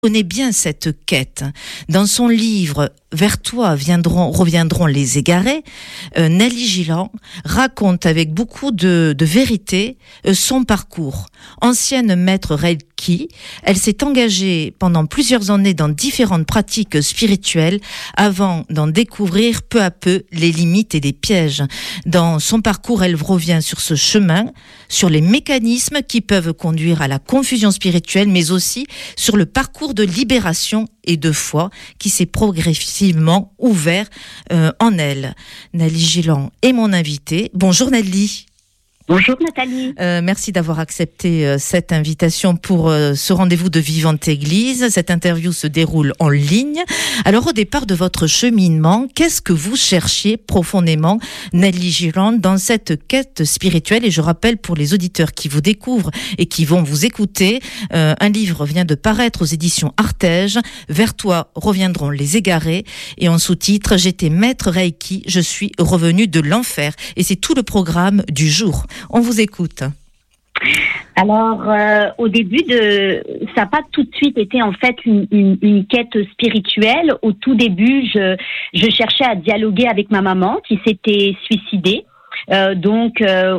connaît bien cette quête. Dans son livre « Vers toi reviendront les égarés », Nelly Gilland raconte avec beaucoup de vérité son parcours. Ancienne maître Reiki, elle s'est engagée pendant plusieurs années dans différentes pratiques spirituelles avant d'en découvrir peu à peu les limites et les pièges. Dans son parcours, elle revient sur ce chemin, sur les mécanismes qui peuvent conduire à la confusion spirituelle, mais aussi sur le parcours de libération et de foi qui s'est progressivement ouvert en elle. Nelly Gilland est mon invitée. Bonjour Nelly. Bonjour Nathalie. Merci d'avoir accepté cette invitation pour ce rendez-vous de Vivante Église. Cette interview se déroule en ligne. Alors au départ de votre cheminement, qu'est-ce que vous cherchiez profondément, Nelly Gilland, dans cette quête spirituelle? Et je rappelle pour les auditeurs qui vous découvrent et qui vont vous écouter, un livre vient de paraître aux éditions Artege, « Vers toi reviendront les égarés » et en sous-titre « J'étais maître Reiki, je suis revenu de l'enfer » et c'est tout le programme du jour. On vous écoute. Alors, au début, ça n'a pas tout de suite été en fait une quête spirituelle. Au tout début, je cherchais à dialoguer avec ma maman qui s'était suicidée. Donc,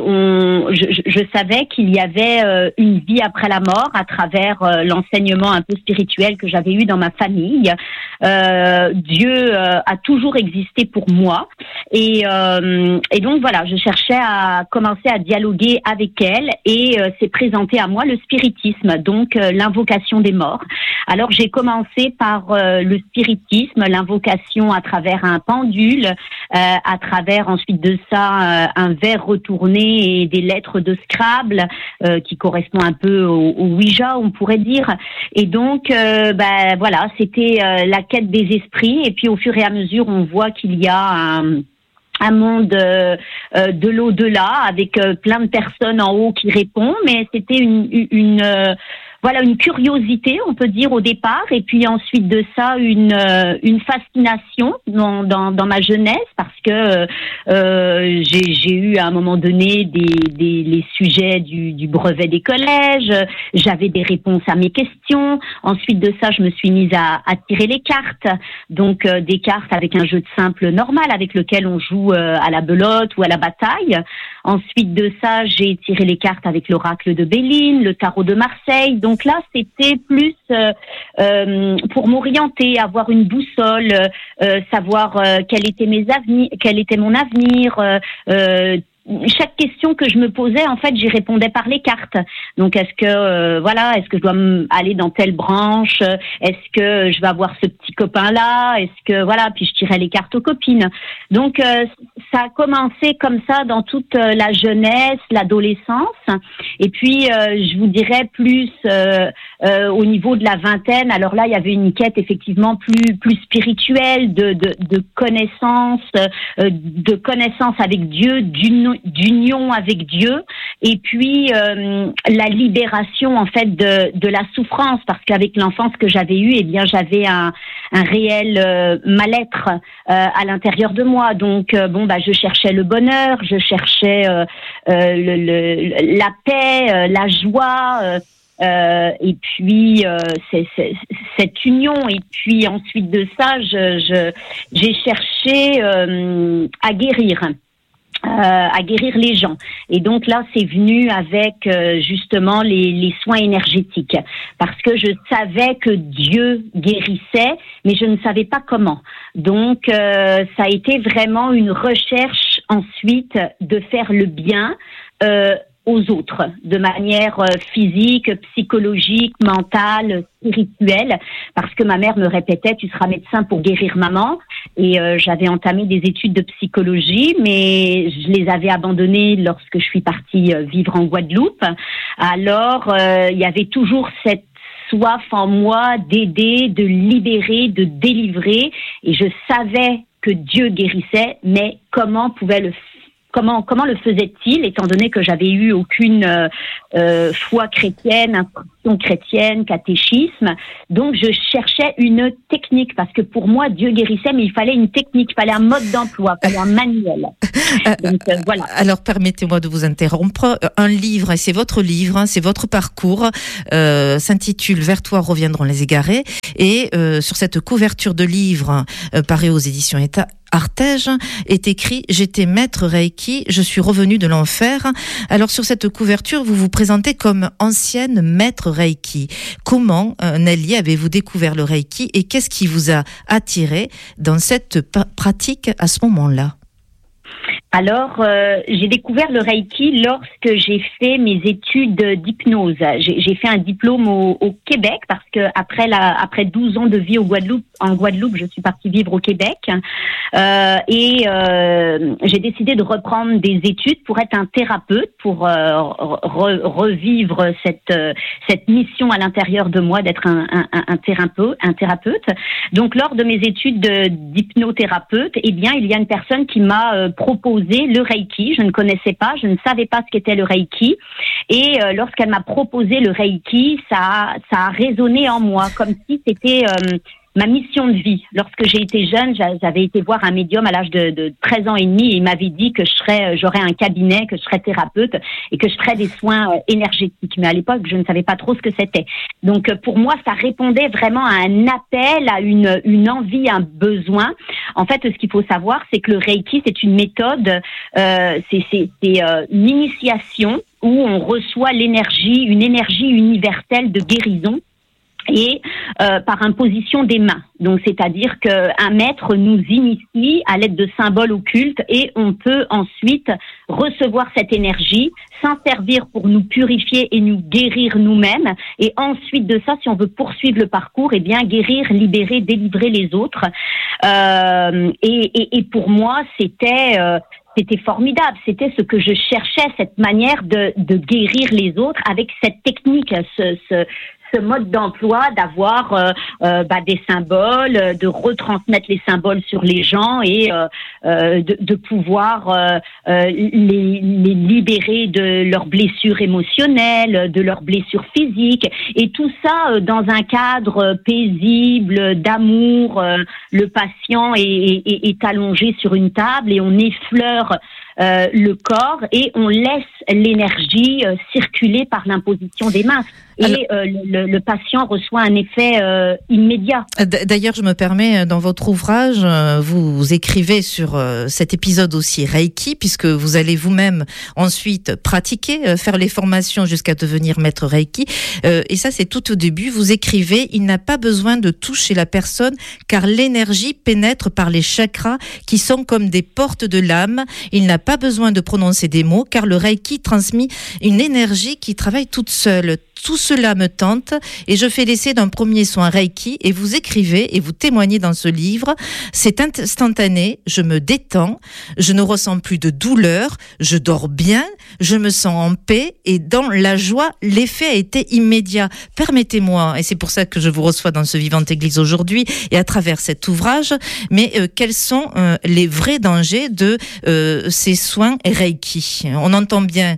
je savais qu'il y avait une vie après la mort à travers l'enseignement un peu spirituel que j'avais eu dans ma famille. Dieu a toujours existé pour moi et donc voilà, je cherchais à commencer à dialoguer avec elle et s'est présenté à moi le spiritisme, donc l'invocation des morts. Alors j'ai commencé par le spiritisme, l'invocation à travers un pendule, à travers ensuite de ça un verre retourné et des lettres de Scrabble qui correspond un peu au Ouija, on pourrait dire. Et donc, voilà, c'était la quête des esprits. Et puis, au fur et à mesure, on voit qu'il y a un monde de l'au-delà avec plein de personnes en haut qui répondent. Mais c'était une curiosité, on peut dire, au départ, et puis ensuite de ça, une fascination dans ma jeunesse, parce que j'ai eu à un moment donné les sujets du brevet des collèges, j'avais des réponses à mes questions. Ensuite de ça, je me suis mise à tirer les cartes, donc des cartes avec un jeu de simple normal, avec lequel on joue à la belote ou à la bataille. Ensuite de ça, j'ai tiré les cartes avec l'oracle de Béline, le tarot de Marseille. Donc là, c'était plus pour m'orienter, avoir une boussole, savoir quel était mon avenir. Chaque question que je me posais, en fait, j'y répondais par les cartes. Donc, est-ce que je dois aller dans telle branche? Est-ce que je vais avoir ce petit copain-là? Puis je tirais les cartes aux copines. Donc, ça a commencé comme ça dans toute la jeunesse, l'adolescence. Et puis, je vous dirais plus au niveau de la vingtaine. Alors là, il y avait une quête effectivement plus spirituelle, de connaissance, avec Dieu, d'union avec Dieu, et puis la libération en fait de la souffrance, parce qu'avec l'enfance que j'avais eue, j'avais un réel mal-être à l'intérieur de moi. Donc je cherchais le bonheur, je cherchais la paix, la joie. Et puis cette union, et puis ensuite de ça, j'ai cherché à guérir les gens. Et donc là, c'est venu avec justement les soins énergétiques, parce que je savais que Dieu guérissait, mais je ne savais pas comment. Donc ça a été vraiment une recherche ensuite de faire le bien aux autres, de manière physique, psychologique, mentale, spirituelle, parce que ma mère me répétait « tu seras médecin pour guérir maman », et j'avais entamé des études de psychologie, mais je les avais abandonnées lorsque je suis partie vivre en Guadeloupe. Alors, il y avait toujours cette soif en moi d'aider, de libérer, de délivrer, et je savais que Dieu guérissait, mais comment pouvait comment le faisait-il, étant donné que j'avais eu aucune foi chrétienne, instruction chrétienne, catéchisme. Donc je cherchais une technique, parce que pour moi Dieu guérissait, mais il fallait une technique, il fallait un mode d'emploi, il fallait un manuel. Donc voilà. Alors permettez-moi de vous interrompre. Un livre, et c'est votre livre, hein, c'est votre parcours, s'intitule Vers toi reviendront les égarés, et sur cette couverture de livre paru aux éditions Artege est écrit « J'étais maître Reiki, je suis revenu de l'enfer ». Alors sur cette couverture, vous vous présentez comme ancienne maître Reiki. Comment, Nelly, avez-vous découvert le Reiki et qu'est-ce qui vous a attiré dans cette pratique à ce moment-là ? Alors, j'ai découvert le Reiki lorsque j'ai fait mes études d'hypnose. J'ai fait un diplôme au Québec, parce que après 12 ans de vie en Guadeloupe, je suis partie vivre au Québec. Et j'ai décidé de reprendre des études pour être un thérapeute, pour revivre cette mission à l'intérieur de moi d'être un thérapeute. Donc, lors de mes études d'hypnothérapeute, eh bien, il y a une personne qui m'a proposé le Reiki. Je ne connaissais pas, je ne savais pas ce qu'était le Reiki. Et lorsqu'elle m'a proposé le Reiki, ça a résonné en moi, comme si c'était ma mission de vie. Lorsque j'ai été jeune, j'avais été voir un médium à l'âge de 13 ans et demi, et il m'avait dit que j'aurais un cabinet, que je serais thérapeute et que je ferais des soins énergétiques. Mais à l'époque, je ne savais pas trop ce que c'était. Donc pour moi, ça répondait vraiment à un appel, à une envie, un besoin. En fait, ce qu'il faut savoir, c'est que le Reiki, c'est une méthode, c'est une initiation où on reçoit une énergie universelle de guérison, et par imposition des mains. Donc, c'est-à-dire qu'un maître nous initie à l'aide de symboles occultes, et on peut ensuite recevoir cette énergie, s'en servir pour nous purifier et nous guérir nous-mêmes. Et ensuite de ça, si on veut poursuivre le parcours, eh bien, guérir, libérer, délivrer les autres. Et pour moi, c'était formidable. C'était ce que je cherchais, cette manière de guérir les autres avec cette technique, ce mode d'emploi, d'avoir des symboles, de retransmettre les symboles sur les gens, et de pouvoir les libérer de leurs blessures émotionnelles, de leurs blessures physiques, et tout ça dans un cadre paisible, d'amour. Le patient est allongé sur une table et on effleure le corps, et on laisse l'énergie circuler par l'imposition des mains. Et le patient reçoit un effet immédiat. D'ailleurs, je me permets, dans votre ouvrage, vous écrivez sur cet épisode aussi Reiki, puisque vous allez vous-même ensuite pratiquer, faire les formations jusqu'à devenir maître Reiki. Et ça, c'est tout au début. Vous écrivez « Il n'a pas besoin de toucher la personne, car l'énergie pénètre par les chakras qui sont comme des portes de l'âme. Il n'a pas besoin de prononcer des mots, car le Reiki transmet une énergie qui travaille toute seule. Tout cela me tente et je fais l'essai d'un premier soin Reiki, et vous écrivez et vous témoignez dans ce livre. C'est instantané, je me détends, je ne ressens plus de douleur, je dors bien, je me sens en paix et dans la joie, l'effet a été immédiat. Permettez-moi, et c'est pour ça que je vous reçois dans ce Vivante Église aujourd'hui et à travers cet ouvrage, mais quels sont les vrais dangers de ces soins Reiki ? On entend bien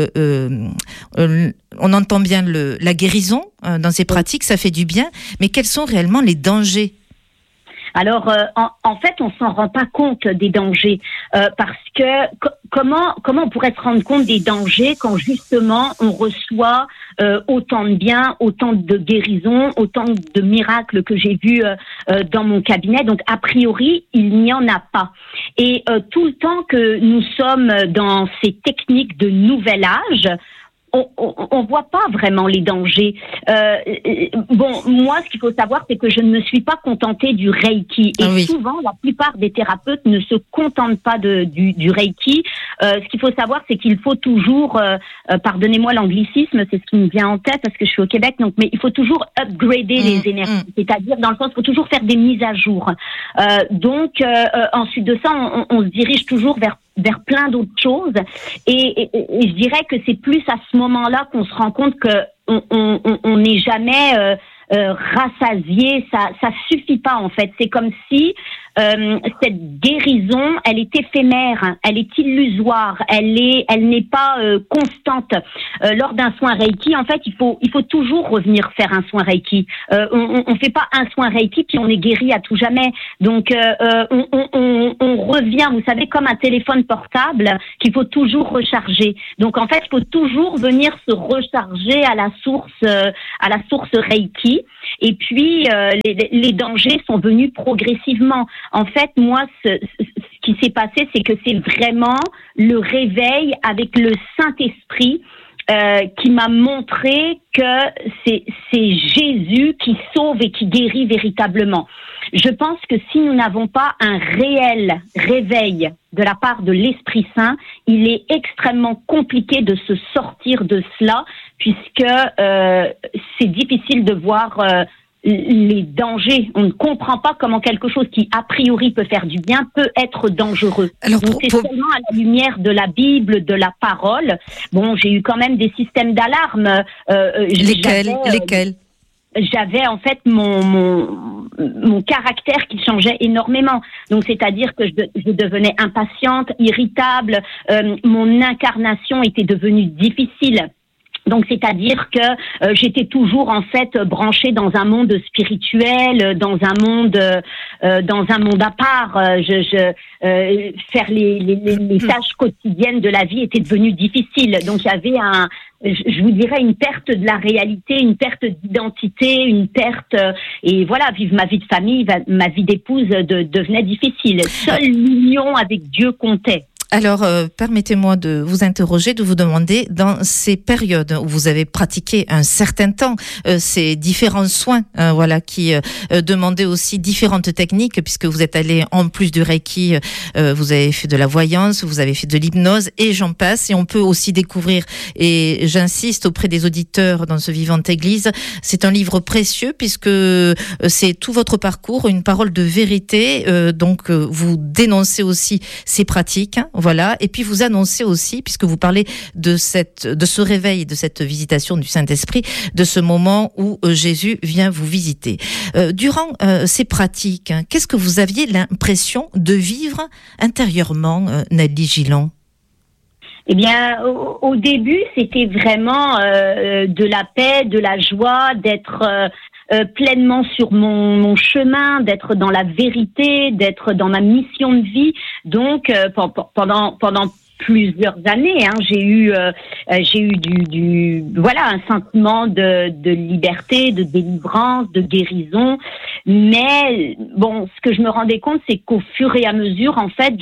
la guérison dans ces pratiques, ça fait du bien, mais quels sont réellement les dangers ? Alors, en fait, on s'en rend pas compte des dangers, parce que comment on pourrait se rendre compte des dangers quand justement on reçoit autant de bien, autant de guérison, autant de miracles que j'ai vus dans mon cabinet. Donc, a priori, il n'y en a pas. Et tout le temps que nous sommes dans ces techniques de nouvel âge, on voit pas vraiment les dangers. Moi, ce qu'il faut savoir, c'est que je ne me suis pas contentée du Reiki. Et souvent, la plupart des thérapeutes ne se contentent pas du Reiki. Ce qu'il faut savoir, c'est qu'il faut toujours, pardonnez-moi l'anglicisme, c'est ce qui me vient en tête parce que je suis au Québec, donc, mais il faut toujours upgrader les énergies. C'est-à-dire, dans le sens, il faut toujours faire des mises à jour. Ensuite de ça, on se dirige toujours vers plein d'autres choses, et je dirais que c'est plus à ce moment-là qu'on se rend compte que on n'est jamais rassasié, ça suffit pas en fait. C'est comme si cette guérison, elle est éphémère, elle est illusoire, elle n'est pas constante. Lors d'un soin Reiki, en fait, il faut toujours revenir faire un soin Reiki. On fait pas un soin Reiki puis on est guéri à tout jamais. Donc on revient, vous savez, comme un téléphone portable qu'il faut toujours recharger. Donc en fait, il faut toujours venir se recharger à la source Reiki. Et puis les dangers sont venus progressivement. En fait, moi, ce qui s'est passé, c'est que c'est vraiment le réveil avec le Saint-Esprit qui m'a montré que c'est Jésus qui sauve et qui guérit véritablement. Je pense que si nous n'avons pas un réel réveil de la part de l'Esprit Saint, il est extrêmement compliqué de se sortir de cela, puisque c'est difficile de voir les dangers. On ne comprend pas comment quelque chose qui a priori peut faire du bien peut être dangereux. Alors, donc c'est seulement à la lumière de la Bible, de la parole. Bon, j'ai eu quand même des systèmes d'alarme. Lesquels J'avais en fait mon caractère qui changeait énormément. Donc c'est-à-dire que je devenais impatiente, irritable, mon incarnation était devenue difficile. Donc c'est-à-dire que j'étais toujours en fait branchée dans un monde spirituel, dans un monde à part. Faire les tâches quotidiennes de la vie était devenu difficile. Donc il y avait je vous dirais une perte de la réalité, une perte d'identité, une perte et voilà, vivre ma vie de famille, ma vie d'épouse devenait difficile. Seule l'union avec Dieu comptait. Alors, permettez-moi de vous interroger, de vous demander, dans ces périodes où vous avez pratiqué un certain temps ces différents soins, qui demandaient aussi différentes techniques, puisque vous êtes allé, en plus du Reiki, vous avez fait de la voyance, vous avez fait de l'hypnose, et j'en passe. Et on peut aussi découvrir, et j'insiste auprès des auditeurs dans ce Vivante Église, c'est un livre précieux, puisque c'est tout votre parcours, une parole de vérité. Donc, vous dénoncez aussi ces pratiques, voilà, et puis vous annoncez aussi, puisque vous parlez de ce réveil, de cette visitation du Saint-Esprit, de ce moment où Jésus vient vous visiter. Durant ces pratiques, qu'est-ce que vous aviez l'impression de vivre intérieurement, Nelly Gillon ? Eh bien, au début, c'était vraiment de la paix, de la joie, d'être pleinement sur mon chemin, d'être dans la vérité, d'être dans ma mission de vie. Donc pendant plusieurs années, j'ai eu un sentiment de liberté, de délivrance, de guérison. Mais bon, ce que je me rendais compte, c'est qu'au fur et à mesure, en fait,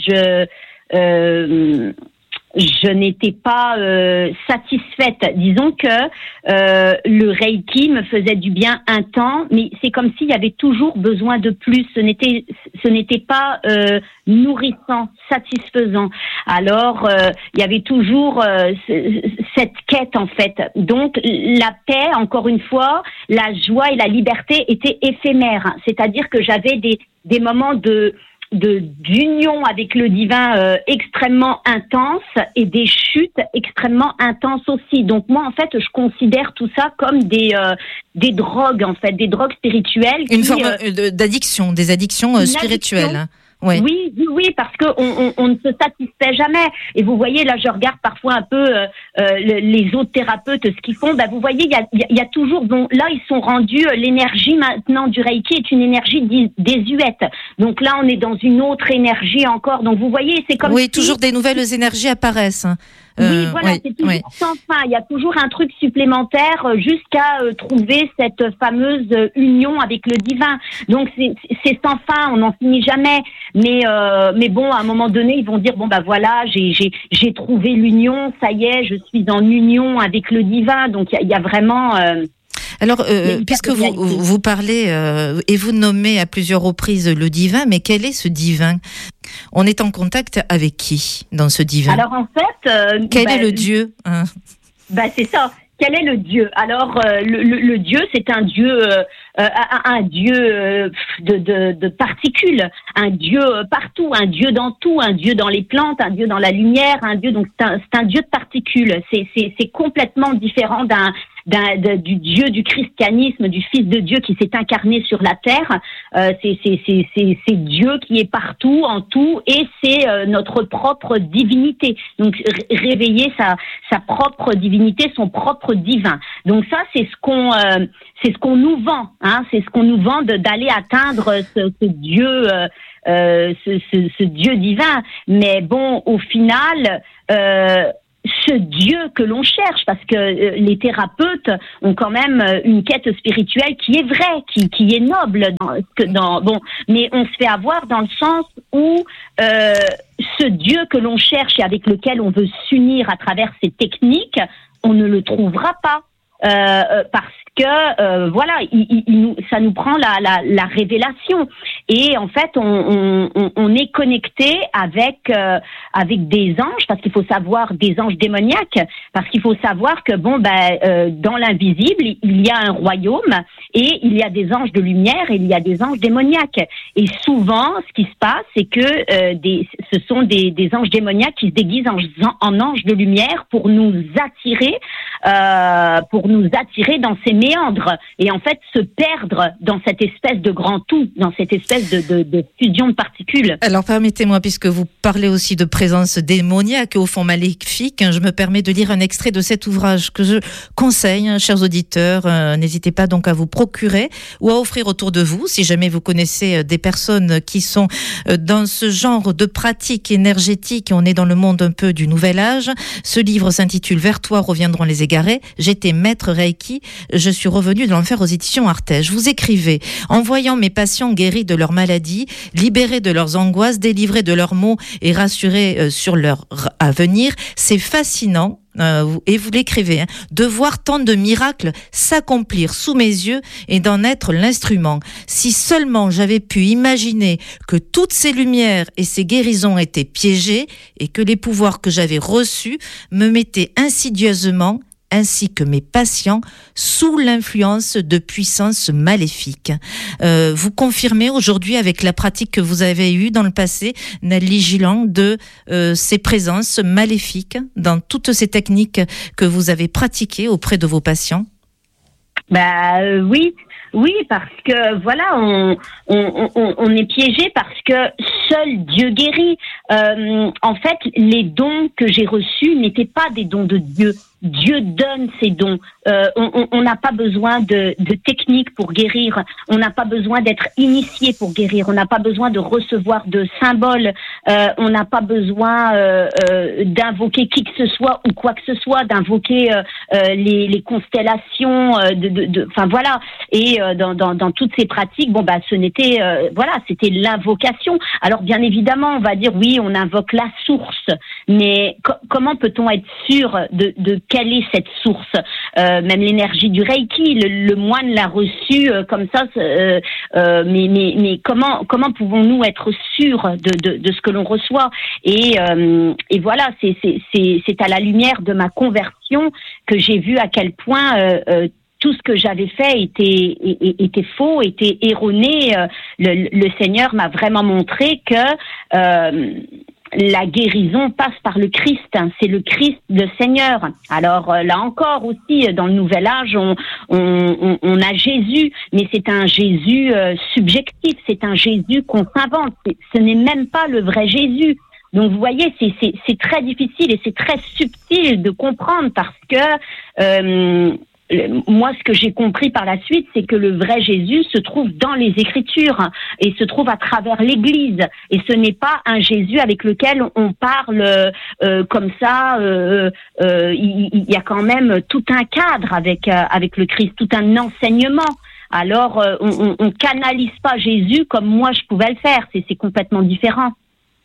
je n'étais pas satisfaite. Disons que le Reiki me faisait du bien un temps, mais c'est comme s'il y avait toujours besoin de plus. Ce n'était pas nourrissant, satisfaisant. Alors, il y avait toujours cette quête, en fait. Donc, la paix, encore une fois, la joie et la liberté étaient éphémères. C'est-à-dire que j'avais des moments d'union avec le divin extrêmement intense et des chutes extrêmement intenses aussi. Donc moi, en fait, je considère tout ça comme des drogues, en fait, des drogues spirituelles. Une forme d'addiction, des addictions spirituelles. Ouais. Oui, parce que on ne se satisfait jamais. Et vous voyez, là, je regarde parfois un peu les autres thérapeutes, ce qu'ils font. Vous voyez, il y a toujours. Bon, là, ils sont rendus. L'énergie maintenant du Reiki est une énergie désuète. Donc là, on est dans une autre énergie encore. Donc vous voyez, c'est comme toujours des nouvelles énergies apparaissent. Oui, voilà, c'est toujours sans fin. Il y a toujours un truc supplémentaire jusqu'à trouver cette fameuse union avec le divin. Donc c'est sans fin, on n'en finit jamais. Mais bon, à un moment donné, ils vont dire voilà, j'ai trouvé l'union, ça y est, je suis en union avec le divin. Donc il y a vraiment. Alors, puisque vous parlez et vous nommez à plusieurs reprises le divin, mais quel est ce divin ? On est en contact avec qui dans ce divin ? Alors en fait, quel est le Dieu ? C'est ça. Quel est le Dieu ? Alors le Dieu, c'est un Dieu de particules, un Dieu partout, un Dieu dans tout, un Dieu dans les plantes, un Dieu dans la lumière, un Dieu. Donc c'est un Dieu de particules. C'est complètement différent du Dieu du christianisme, du Fils de Dieu qui s'est incarné sur la terre. C'est Dieu qui est partout, en tout, et c'est notre propre divinité. Donc réveiller sa propre divinité, son propre divin. Donc ça, c'est ce qu'on nous vend, hein. C'est ce qu'on nous vend d'aller atteindre ce Dieu. Ce Dieu divin, mais bon, au final, ce Dieu que l'on cherche, parce que les thérapeutes ont quand même une quête spirituelle qui est vraie, qui est noble, mais on se fait avoir dans le sens où ce Dieu que l'on cherche et avec lequel on veut s'unir à travers ces techniques, on ne le trouvera pas. Parce que voilà, ça nous prend la révélation, et en fait on est connecté avec des anges, parce qu'il faut savoir, des anges démoniaques, parce qu'il faut savoir que dans l'invisible il y a un royaume, et il y a des anges de lumière et il y a des anges démoniaques, et souvent ce qui se passe, c'est que ce sont des anges démoniaques qui se déguisent en anges de lumière pour nous attirer dans ces méandres, et en fait se perdre dans cette espèce de grand tout, dans cette espèce de fusion de particules. Alors permettez-moi, puisque vous parlez aussi de présence démoniaque, au fond maléfique, je me permets de lire un extrait de cet ouvrage que je conseille, chers auditeurs. N'hésitez pas donc à vous procurer ou à offrir autour de vous, si jamais vous connaissez des personnes qui sont dans ce genre de pratique énergétique. On est dans le monde un peu du nouvel âge. Ce livre s'intitule « Vers toi reviendront les égarés ». J'étais maître Reiki, je suis revenu de l'enfer aux éditions Artege. Vous écrivez: en voyant mes patients guéris de leur maladie, libérés de leurs angoisses, délivrés de leurs maux et rassurés sur leur avenir, c'est fascinant. Et vous l'écrivez, de voir tant de miracles s'accomplir sous mes yeux et d'en être l'instrument. Si seulement j'avais pu imaginer que toutes ces lumières et ces guérisons étaient piégées et que les pouvoirs que j'avais reçus me mettaient insidieusement, ainsi que mes patients, sous l'influence de puissances maléfiques. Vous confirmez aujourd'hui, avec la pratique que vous avez eue dans le passé, Nathalie Gilland, de ces présences maléfiques dans toutes ces techniques que vous avez pratiquées auprès de vos patients? Oui, parce que voilà, on est piégé parce que seul Dieu guérit. En fait, les dons que j'ai reçus n'étaient pas des dons de Dieu. Dieu donne ses dons. On n'a pas besoin de techniques pour guérir. On n'a pas besoin d'être initié pour guérir. On n'a pas besoin de recevoir de symboles. On n'a pas besoin d'invoquer qui que ce soit ou quoi que ce soit, d'invoquer les constellations. Enfin voilà. Et dans toutes ces pratiques, ce n'était c'était l'invocation. Alors bien évidemment, on va dire oui, on invoque la source, mais comment peut-on être sûr de quelle est cette source? Même l'énergie du Reiki, le moine l'a reçue comme ça, mais comment pouvons-nous être sûrs de ce que l'on reçoit? Et voilà, c'est à la lumière de ma conversion que j'ai vu à quel point tout ce que j'avais fait était faux, était erroné. Le Seigneur m'a vraiment montré que la guérison passe par le Christ. C'est le Christ, le Seigneur. Alors là encore aussi, dans le Nouvel Âge, on a Jésus, mais c'est un Jésus subjectif. C'est un Jésus qu'on s'invente. Ce n'est même pas le vrai Jésus. Donc vous voyez, c'est très difficile et c'est très subtil de comprendre, parce que moi, ce que j'ai compris par la suite, c'est que le vrai Jésus se trouve dans les Écritures et se trouve à travers l'Église. Et ce n'est pas un Jésus avec lequel on parle comme ça. Il y a quand même tout un cadre avec le Christ, tout un enseignement. Alors, on canalise pas Jésus comme moi je pouvais le faire. C'est complètement différent.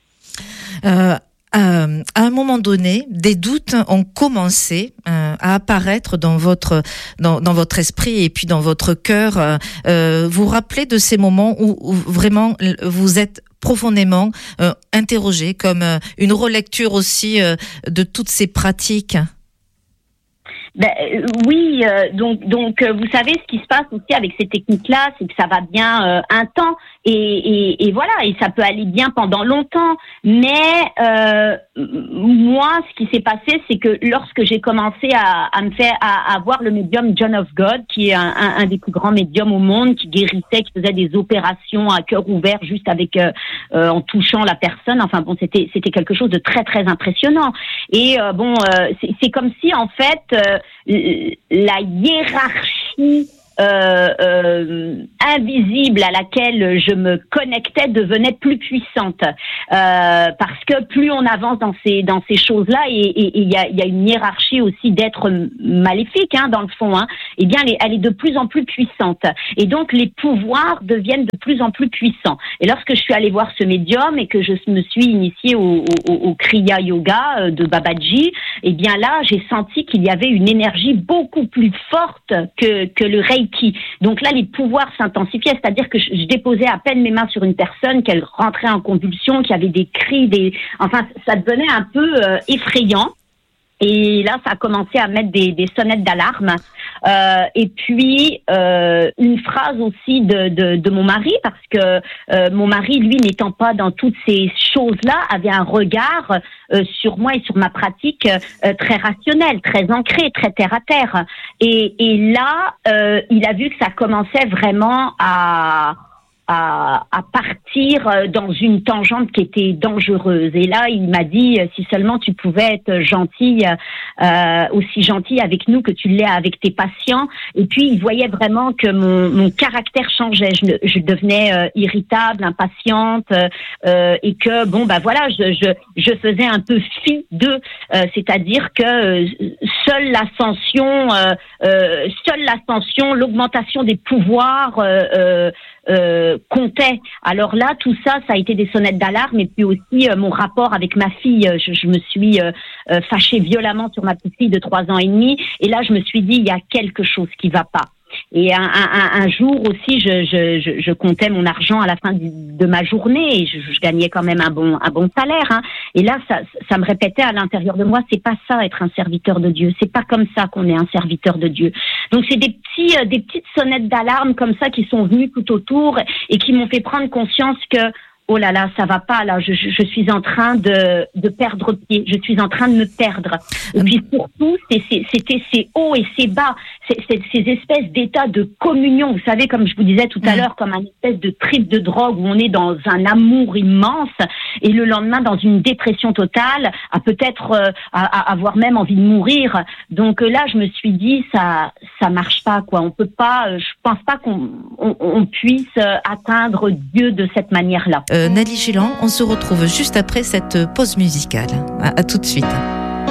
À un moment donné, des doutes ont commencé à apparaître dans votre esprit et puis dans votre cœur. Vous vous rappelez de ces moments où vraiment vous êtes profondément interrogé, comme une relecture aussi de toutes ces pratiques? Oui, donc vous savez ce qui se passe aussi avec ces techniques-là, c'est que ça va bien un temps et voilà, et ça peut aller bien pendant longtemps. Mais moi, ce qui s'est passé, c'est que lorsque j'ai commencé à voir le médium John of God, qui est un des plus grands médiums au monde, qui guérissait, qui faisait des opérations à cœur ouvert juste avec en touchant la personne. Enfin bon, c'était quelque chose de très très impressionnant. Et c'est comme si en fait la hiérarchie invisible à laquelle je me connectais devenait plus puissante parce que plus on avance dans ces choses-là et il y a une hiérarchie aussi d'êtres maléfiques dans le fond eh bien elle est de plus en plus puissante et donc les pouvoirs deviennent de plus en plus puissants. Et lorsque je suis allée voir ce médium et que je me suis initiée au Kriya Yoga de Babaji, eh bien là j'ai senti qu'il y avait une énergie beaucoup plus forte que le Reiki. Donc là, les pouvoirs s'intensifiaient, c'est-à-dire que je déposais à peine mes mains sur une personne, qu'elle rentrait en convulsion, qu'il y avait des cris, enfin, ça devenait un peu effrayant. Et là, ça a commencé à mettre des sonnettes d'alarme. Et puis une phrase aussi de mon mari, parce que mon mari, lui, n'étant pas dans toutes ces choses-là, avait un regard sur moi et sur ma pratique très rationnel, très ancré, très terre à terre. Et là, il a vu que ça commençait vraiment à partir dans une tangente qui était dangereuse. Et là, il m'a dit, si seulement tu pouvais être gentille, aussi gentille avec nous que tu l'es avec tes patients. Et puis, il voyait vraiment que mon caractère changeait. Je devenais irritable, impatiente, et que, voilà, je faisais un peu fi d'eux. C'est-à-dire que seule l'ascension, l'augmentation des pouvoirs, comptait. Alors là, tout ça a été des sonnettes d'alarme et puis aussi mon rapport avec ma fille. Je me suis fâchée violemment sur ma petite fille de 3 ans et demi et là, je me suis dit, il y a quelque chose qui va pas. Et un jour aussi, je comptais mon argent à la fin de ma journée et je gagnais quand même un bon salaire. Et là, ça me répétait à l'intérieur de moi, c'est pas ça être un serviteur de Dieu. C'est pas comme ça qu'on est un serviteur de Dieu. Donc c'est des petites sonnettes d'alarme comme ça qui sont venues tout autour et qui m'ont fait prendre conscience que oh là là, ça va pas là, je suis en train de perdre pied, je suis en train de me perdre. Et puis surtout, c'était ces hauts et ces bas, ces espèces d'états de communion, vous savez, comme je vous disais tout à l'heure, comme un espèce de trip de drogue où on est dans un amour immense et le lendemain dans une dépression totale, à peut-être à avoir même envie de mourir. Donc là, je me suis dit ça marche pas quoi, on peut pas, je pense pas qu'on puisse atteindre Dieu de cette manière-là. Nathalie Gilland, on se retrouve juste après cette pause musicale. À tout de suite.